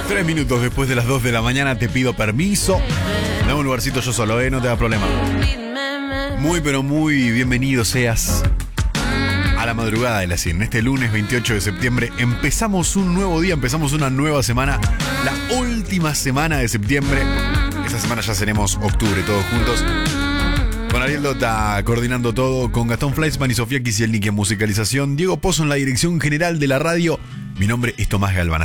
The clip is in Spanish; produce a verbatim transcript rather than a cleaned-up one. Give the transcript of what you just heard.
Tres minutos después de las dos de la mañana te pido permiso. Dame un lugarcito yo solo, ¿eh? No te da problema. Muy pero muy bienvenido seas a la madrugada de la cien. Este lunes veintiocho de septiembre empezamos un nuevo día, empezamos una nueva semana. La última semana de septiembre. Esta semana ya seremos octubre todos juntos. Con Ariel Dota coordinando todo, con Gastón Fleischmann y Sofía Kisielnik en musicalización, Diego Pozo en la dirección general de la radio. Mi nombre es Tomás Galván.